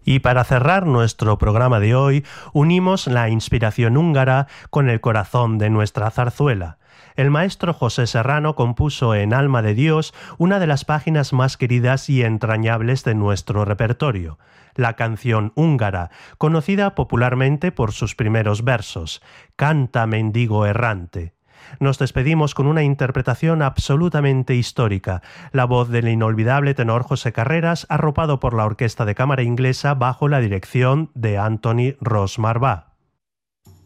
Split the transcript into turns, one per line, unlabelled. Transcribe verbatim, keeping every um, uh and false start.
Y para cerrar nuestro programa de hoy, unimos la inspiración húngara con el corazón de nuestra zarzuela. El maestro José Serrano compuso en Alma de Dios una de las páginas más queridas y entrañables de nuestro repertorio, la canción húngara, conocida popularmente por sus primeros versos, Canta, mendigo errante. Nos despedimos con una interpretación absolutamente histórica, la voz del inolvidable tenor José Carreras, arropado por la Orquesta de Cámara Inglesa bajo la dirección de Anthony Ross Marvá.